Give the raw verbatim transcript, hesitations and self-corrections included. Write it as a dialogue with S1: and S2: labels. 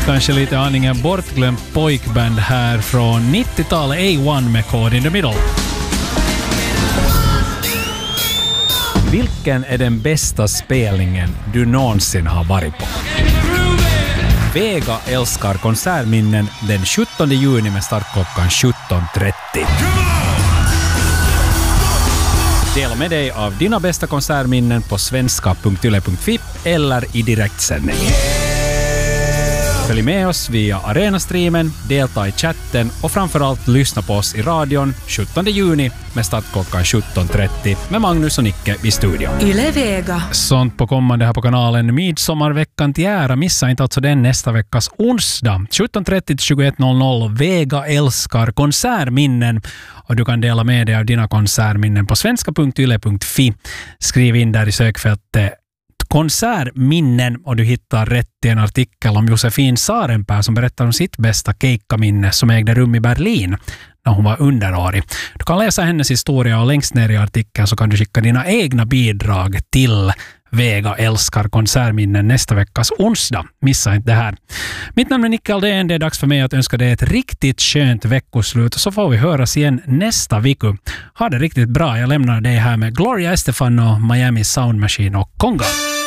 S1: Kanske lite aningen bortglömt pojkband här från nittiotalet, A one med Caught in the Middle. Vilken är den bästa spelningen du någonsin har varit på? Vega älskar konsertminnen den sjuttonde juni med start klockan sjutton trettio. Dela med dig av dina bästa konsertminnen på svenska punkt yle punkt fi eller i direktsändning. Följ med oss via Arena-streamen, delta i chatten och framförallt lyssna på oss i radion sjuttonde juni med start klockan sjutton trettio med Magnus och Nicke i studion.
S2: Yle Vega.
S1: Sånt på kommande här på kanalen. Midsommarveckan till ära. Missa inte alltså den nästa veckas onsdag. sjutton trettio till tjugoett noll noll. Vega älskar konsertminnen. Och du kan dela med dig av dina konsertminnen på svenska punkt yle punkt fi. Skriv in där i sökfältet konsertminnen och du hittar rätt i en artikel om Josefin Sarenpää som berättar om sitt bästa keikkaminne som ägde rum i Berlin när hon var underårig. Du kan läsa hennes historia och längst ner i artikeln så kan du skicka dina egna bidrag till Vega älskar konsertminnen nästa veckas onsdag. Missa inte det här. Mitt namn är Nicke Aldén. Det är dags för mig att önska dig ett riktigt skönt veckoslut så får vi höras igen nästa vecka. Ha det riktigt bra. Jag lämnar dig här med Gloria Estefan och Miami Sound Machine och Konga.